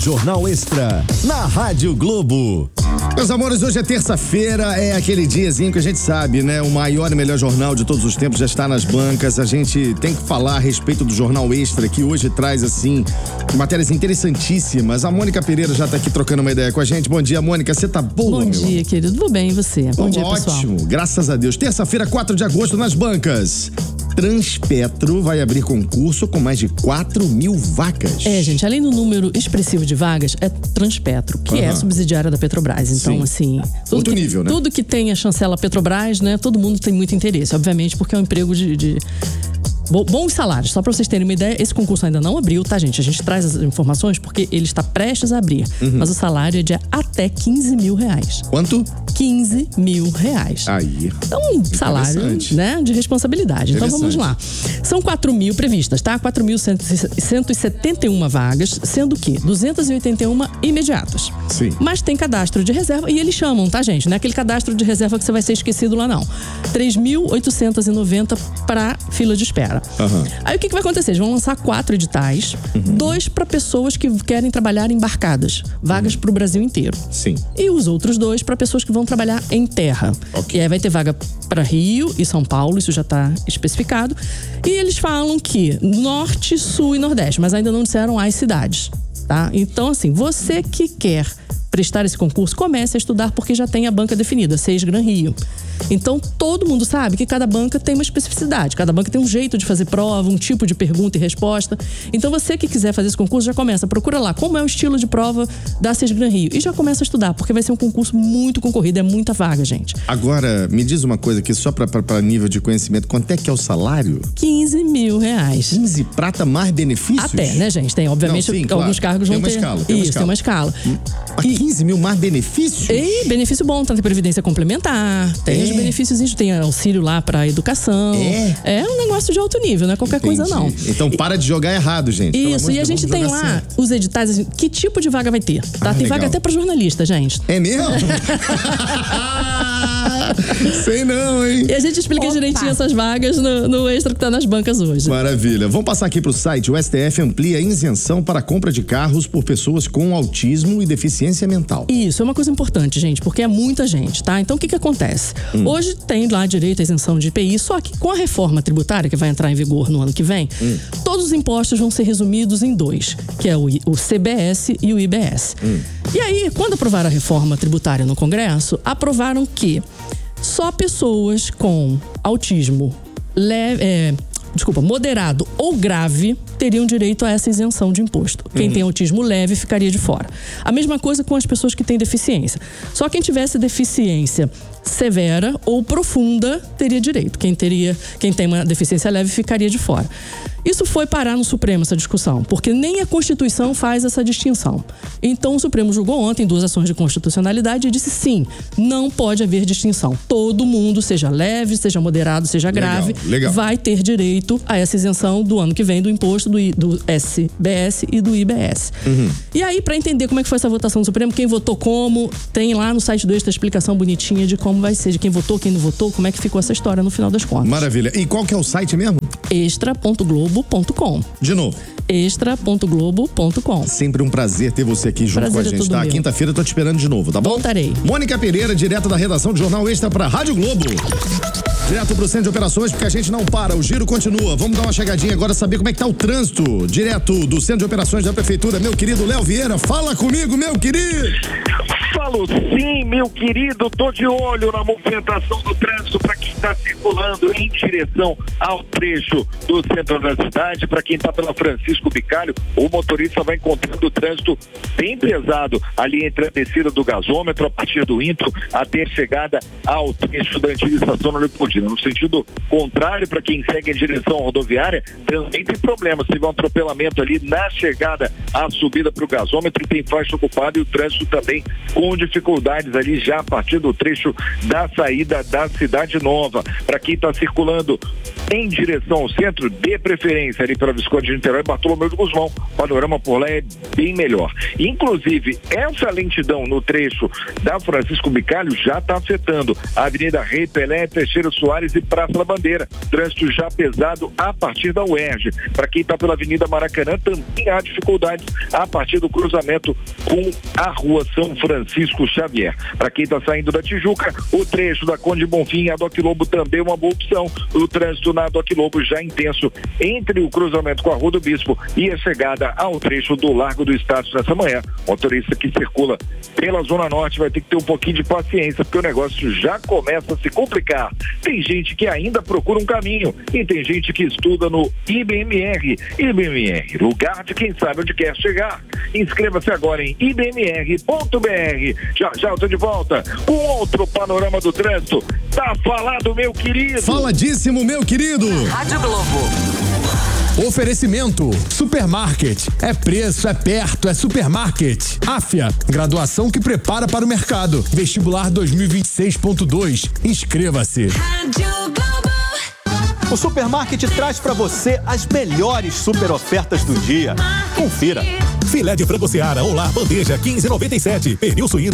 Jornal Extra, na Rádio Globo. Meus amores, hoje é terça-feira, é aquele diazinho que a gente sabe, né? O maior e melhor jornal de todos os tempos já está nas bancas. A gente tem que falar a respeito do Jornal Extra, que hoje traz, assim, matérias interessantíssimas. A Mônica Pereira já está aqui trocando uma ideia com a gente. Bom dia, Mônica, você tá boa, Bom dia, querido. Vou bem, e você? Bom dia, pessoal. Ótimo, graças a Deus. Terça-feira, 4 de agosto, nas bancas. Transpetro vai abrir concurso com mais de 4.000 vagas. Gente, além do número expressivo de vagas, é Transpetro, que é subsidiária da Petrobras. Então, assim, outro nível, né? Tudo que tem a chancela Petrobras, né? Todo mundo tem muito interesse, obviamente, porque é um emprego de bons salários. Só pra vocês terem uma ideia, esse concurso ainda não abriu, tá, gente? A gente traz as informações porque ele está prestes a abrir. Mas o salário é de até R$15.000. Quanto? R$15.000. Aí. Então, um salário, né, de responsabilidade. Então, vamos lá. São 4.000 previstas, tá? 4.171 vagas, sendo que 281 imediatas. Sim. Mas tem cadastro de reserva e eles chamam, tá, gente? Não é aquele cadastro de reserva que você vai ser esquecido lá, não. 3.890 para fila de espera. Aí o que vai acontecer? Eles vão lançar 4 editais, 2 para pessoas que querem trabalhar embarcadas, vagas para o Brasil inteiro. Sim. E os outros 2 para pessoas que vão trabalhar em terra. Ok. E aí vai ter vaga para Rio e São Paulo, isso já está especificado. E eles falam que Norte, Sul e Nordeste, mas ainda não disseram as cidades, tá? Então, assim, você que quer prestar esse concurso, comece a estudar porque já tem a banca definida, 6 Gran Rio. Então, todo mundo sabe que cada banca tem uma especificidade, cada banca tem um jeito de fazer prova, um tipo de pergunta e resposta. Então, você que quiser fazer esse concurso, já começa, procura lá como é o estilo de prova da 6 Gran Rio e já começa a estudar, porque vai ser um concurso muito concorrido, é muita vaga, gente. Agora, me diz uma coisa aqui, só para nível de conhecimento, quanto é que é o salário? R$15.000. 15 prata mais benefícios? Até, né, gente? Tem, obviamente, alguns cargos vão ter. Tem uma escala. Mas 15 mil mais benefícios? E benefício bom, tem previdência complementar, tem os benefícios, tem auxílio lá pra educação. É um negócio de alto nível, não é qualquer coisa, não. Então para de jogar errado, gente. Isso, e a gente tem lá os editais, assim, que tipo de vaga vai ter, tá? Tem vaga até pra jornalista, gente. É mesmo? Sei não, hein? E a gente explica direitinho essas vagas no Extra que tá nas bancas hoje. Maravilha. Vamos passar aqui pro site. O STF amplia a isenção para a compra de carros por pessoas com autismo e deficiência mental. Isso, é uma coisa importante, gente, porque é muita gente, tá? Então, o que acontece? Hoje tem lá direito à isenção de IPI, só que com a reforma tributária, que vai entrar em vigor no ano que vem, todos os impostos vão ser resumidos em 2, que é o CBS e o IBS. E aí, quando aprovaram a reforma tributária no Congresso, aprovaram que só pessoas com autismo moderado ou grave teriam direito a essa isenção de imposto. Quem tem autismo leve ficaria de fora. A mesma coisa com as pessoas que têm deficiência. Só quem tivesse deficiência severa ou profunda teria direito. Quem tem uma deficiência leve ficaria de fora. Isso foi parar no Supremo, essa discussão, porque nem a Constituição faz essa distinção. Então o Supremo julgou ontem 2 ações de constitucionalidade e disse sim, não pode haver distinção. Todo mundo, seja leve, seja moderado, seja grave, vai ter direito a essa isenção do ano que vem do imposto do SBS e do IBS. E aí, para entender como é que foi essa votação do Supremo, quem votou como, tem lá no site do Extra a explicação bonitinha de como vai ser, de quem votou, quem não votou, como é que ficou essa história no final das contas. Maravilha. E qual que é o site mesmo? Extra.globo.com. De novo. Extra.globo.com. Sempre um prazer ter você aqui junto com a gente, tá? Quinta-feira eu tô te esperando de novo, tá bom? Voltarei. Mônica Pereira, direto da redação do Jornal Extra pra Rádio Globo. Direto pro centro de operações, porque a gente não para, o giro continua. Vamos dar uma chegadinha agora, saber como é que tá o trânsito. Direto do centro de operações da prefeitura, meu querido Léo Vieira. Fala comigo, meu querido. Falo sim, meu querido, tô de olho na movimentação do trânsito para quem está circulando em direção ao trecho do centro da cidade. Para quem está pela Francisco Bicalho, o motorista vai encontrando o trânsito bem pesado ali entre a descida do gasômetro, a partir do Intro, até a chegada ao trecho da antiga estação Leopoldina. No sentido contrário, para quem segue em direção à rodoviária, também tem problemas. Teve um atropelamento ali na chegada à subida para o gasômetro, tem faixa ocupada e o trânsito também com dificuldades ali já a partir do trecho da saída da Cidade Nova. Para quem está circulando em direção ao centro, de preferência ali pela Visconde de Niterói, Bartolomeu de Guzmão, o panorama por lá é bem melhor. Inclusive, essa lentidão no trecho da Francisco Bicalho já está afetando a Avenida Rei Pelé, Teixeira Soares e Praça da Bandeira. Trânsito já pesado a partir da UERJ. Para quem está pela Avenida Maracanã, também há dificuldades a partir do cruzamento com a Rua São Francisco Xavier. Para quem está saindo da Tijuca, o trecho da Conde Bonfim e a Doc Lobo também é uma boa opção. O trânsito na Doc Lobo já intenso entre o cruzamento com a Rua do Bispo e a chegada ao trecho do Largo do Estácio nessa manhã. Motorista que circula pela Zona Norte vai ter que ter um pouquinho de paciência, porque o negócio já começa a se complicar. Tem gente que ainda procura um caminho e tem gente que estuda no IBMR. IBMR, lugar de quem sabe onde quer chegar. Inscreva-se agora em ibmr.br. Já já eu tô de volta com outro panorama do trânsito. Tá falado, meu querido. Faladíssimo, meu querido. Rádio Globo. Oferecimento Supermarket. É preço, é perto, é supermarket. Áfia, graduação que prepara para o mercado. Vestibular 2026.2. Inscreva-se. Rádio Globo. O Supermarket traz para você as melhores super ofertas do dia. Confira. Filé de frango Seara, Olar, bandeja, 15,97. Pernil suíno